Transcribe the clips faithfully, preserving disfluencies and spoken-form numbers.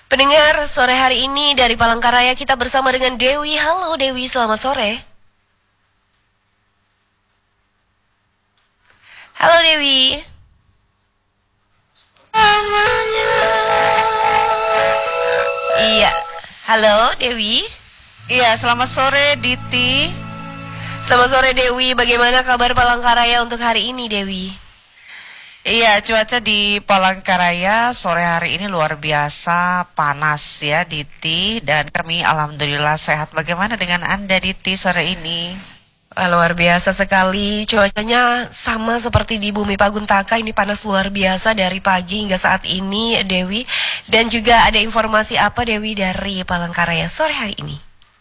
Pendengar, sore hari ini dari Palangkaraya kita bersama dengan Dewi. Halo Dewi, selamat sore. Halo Dewi. Iya, halo Dewi. Iya, selamat sore Diti. Selamat sore Dewi, bagaimana kabar Palangkaraya untuk hari ini Dewi? Iya, cuaca di Palangkaraya sore hari ini luar biasa panas ya Diti. Dan kami alhamdulillah sehat. Bagaimana dengan Anda Diti sore ini? Wah, luar biasa sekali, cuacanya sama seperti di Bumi Paguntaka. Ini panas luar biasa dari pagi hingga saat ini Dewi. Dan juga ada informasi apa Dewi dari Palangkaraya sore hari ini?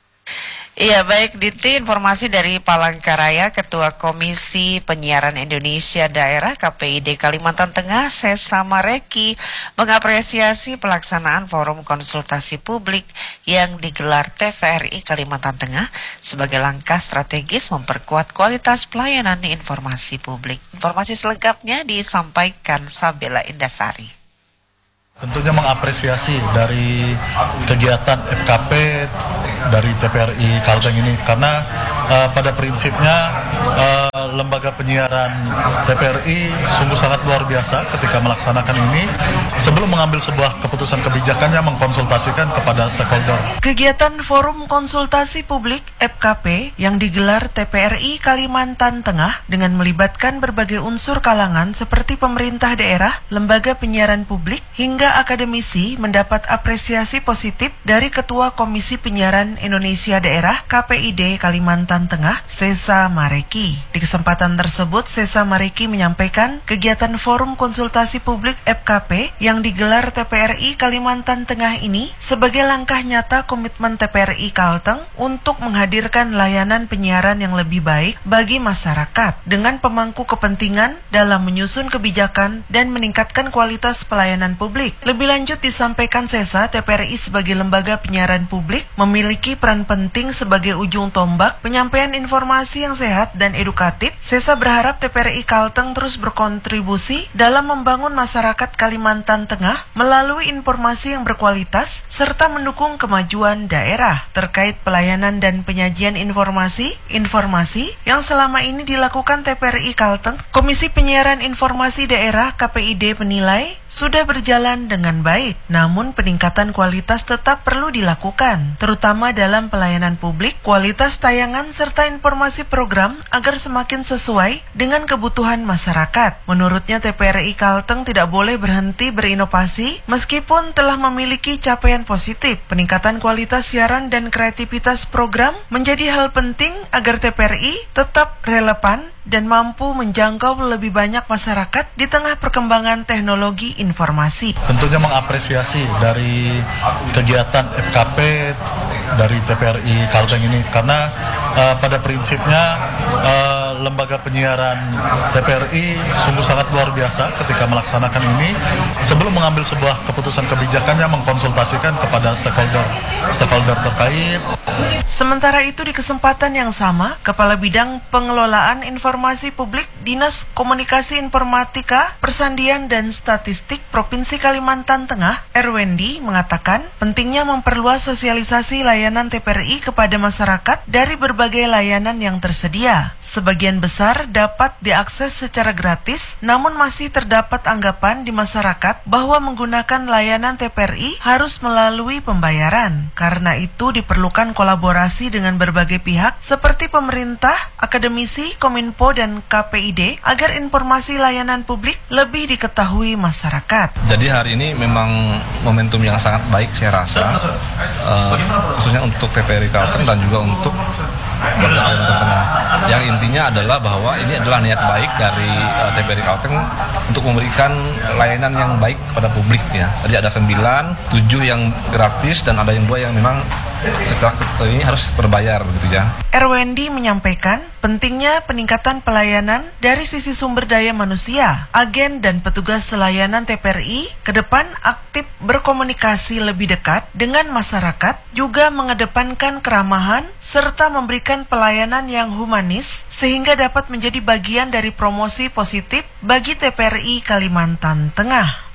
Iya, baik Diti, informasi dari Palangkaraya, Ketua Komisi Penyiaran Indonesia Daerah K P I D Kalimantan Tengah, Sesa Mareki, mengapresiasi pelaksanaan forum konsultasi publik yang digelar T V R I Kalimantan Tengah sebagai langkah strategis memperkuat kualitas pelayanan informasi publik. Informasi selengkapnya disampaikan Sabela Indasari. Tentunya mengapresiasi dari kegiatan F K P dari T V R I Kalteng ini karena uh, pada prinsipnya uh, lembaga penyiaran T V R I sungguh sangat luar biasa ketika melaksanakan ini. Sebelum mengambil sebuah keputusan kebijakannya mengkonsultasikan kepada stakeholder. Kegiatan Forum Konsultasi Publik F K P yang digelar T V R I Kalimantan Tengah dengan melibatkan berbagai unsur kalangan seperti pemerintah daerah, lembaga penyiaran publik, hingga akademisi mendapat apresiasi positif dari Ketua Komisi Penyiaran Indonesia Daerah K P I D Kalimantan Tengah, Sesa Mareki. Di kesempatan tersebut, Sesa Mareki menyampaikan kegiatan Forum Konsultasi Publik F K P yang digelar T V R I Kalimantan Tengah ini sebagai langkah nyata komitmen T V R I Kalteng untuk menghadirkan layanan penyiaran yang lebih baik bagi masyarakat dengan pemangku kepentingan dalam menyusun kebijakan dan meningkatkan kualitas pelayanan publik. Lebih lanjut disampaikan Sesa, T V R I sebagai lembaga penyiaran publik memiliki peran penting sebagai ujung tombak penyampaian informasi yang sehat dan edukatif. Sesa berharap T V R I Kalteng terus berkontribusi dalam membangun masyarakat Kalimantan Tengah melalui informasi yang berkualitas serta mendukung kemajuan daerah terkait pelayanan dan penyajian informasi informasi yang selama ini dilakukan T V R I Kalteng. Komisi Penyiaran Informasi Daerah K P I D menilai sudah berjalan dengan baik, namun peningkatan kualitas tetap perlu dilakukan, terutama dalam pelayanan publik, kualitas tayangan serta informasi program agar semakin sesuai dengan kebutuhan masyarakat. Menurutnya T V R I Kalteng tidak boleh berhenti berinovasi meskipun telah memiliki capaian positif. Peningkatan kualitas siaran dan kreativitas program menjadi hal penting agar T V R I tetap relevan dan mampu menjangkau lebih banyak masyarakat di tengah perkembangan teknologi informasi. Tentunya mengapresiasi dari kegiatan F K P dari T V R I Kalteng ini karena uh, pada prinsipnya uh, lembaga penyiaran T V R I sungguh sangat luar biasa ketika melaksanakan ini. Sebelum mengambil sebuah keputusan kebijakannya mengkonsultasikan kepada stakeholder stakeholder terkait. Sementara itu di kesempatan yang sama, Kepala Bidang Pengelolaan Informasi Publik Dinas Komunikasi Informatika, Persandian dan Statistik Provinsi Kalimantan Tengah, Erwendi, mengatakan pentingnya memperluas sosialisasi layanan T V R I kepada masyarakat dari berbagai layanan yang tersedia. Sebagian besar dapat diakses secara gratis, namun masih terdapat anggapan di masyarakat bahwa menggunakan layanan T V R I harus melalui pembayaran. Karena itu diperlukan kolaborasi dengan berbagai pihak seperti pemerintah, akademisi, Kominfo, dan K P I D agar informasi layanan publik lebih diketahui masyarakat. Jadi hari ini memang momentum yang sangat baik saya rasa, uh, khususnya untuk T V R I Kalteng dan juga untuk warga Kalimantan Tengah. Yang intinya adalah bahwa ini adalah niat baik dari uh, T V R I Kalteng untuk memberikan layanan yang baik kepada publik ya. Tadi ada sembilan, tujuh yang gratis dan ada yang dua yang memang secara ini harus berbayar begitu ya. Erwendi menyampaikan pentingnya peningkatan pelayanan dari sisi sumber daya manusia. Agen dan petugas layanan T V R I ke depan aktif berkomunikasi lebih dekat dengan masyarakat, juga mengedepankan keramahan serta memberikan pelayanan yang humanis sehingga dapat menjadi bagian dari promosi positif bagi T V R I Kalimantan Tengah.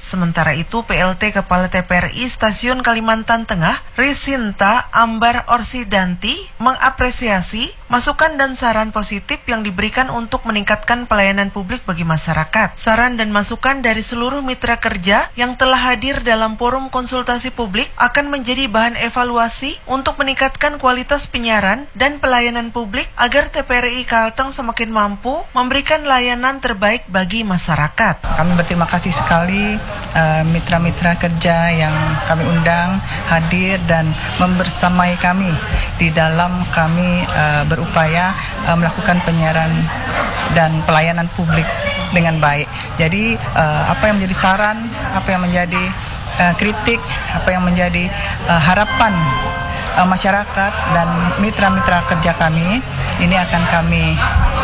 Sementara itu, P L T Kepala T P R I Stasiun Kalimantan Tengah, Risinta Ambar Orsidanti, mengapresiasi masukan dan saran positif yang diberikan untuk meningkatkan pelayanan publik bagi masyarakat. Saran dan masukan dari seluruh mitra kerja yang telah hadir dalam forum konsultasi publik akan menjadi bahan evaluasi untuk meningkatkan kualitas penyiaran dan pelayanan publik agar T P R I Kalteng semakin mampu memberikan layanan terbaik bagi masyarakat. Kami berterima kasih sekali uh, mitra-mitra kerja yang kami undang hadir dan membersamai kami di dalam kami uh, berupaya uh, melakukan penyiaran dan pelayanan publik dengan baik. Jadi uh, apa yang menjadi saran, apa yang menjadi uh, kritik, apa yang menjadi uh, harapan uh, masyarakat dan mitra-mitra kerja kami, ini akan kami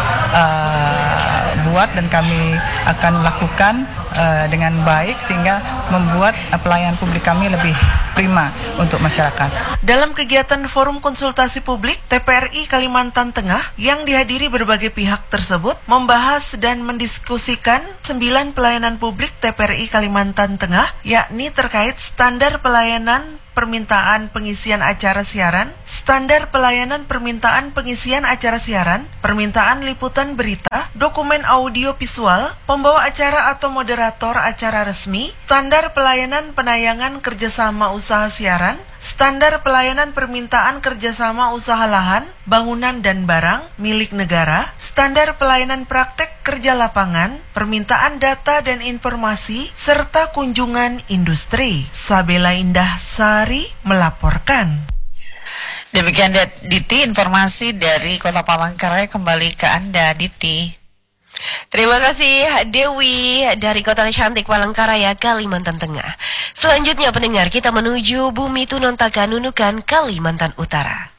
uh, buat dan kami akan lakukan uh, dengan baik sehingga membuat uh, pelayanan publik kami lebih prima untuk masyarakat. Dalam kegiatan forum konsultasi publik, T P R I Kalimantan Tengah yang dihadiri berbagai pihak tersebut membahas dan mendiskusikan sembilan pelayanan publik T P R I Kalimantan Tengah, yakni terkait standar pelayanan permintaan pengisian acara siaran, standar pelayanan permintaan pengisian acara siaran, permintaan liputan berita, dokumen audio visual, pembawa acara atau moderator acara resmi, standar pelayanan penayangan kerjasama usaha siaran, standar pelayanan permintaan kerjasama usaha lahan, bangunan dan barang milik negara, standar pelayanan praktek kerja lapangan, permintaan data dan informasi, serta kunjungan industri. Sabela Indah Sari melaporkan. Demikian Diti, informasi dari Kota Palangkaraya. Kembali ke Anda, Diti. Terima kasih Dewi dari Kota Cantik Palangkaraya, Kalimantan Tengah. Selanjutnya pendengar, kita menuju Bumi Tunontaka Nunukan, Kalimantan Utara.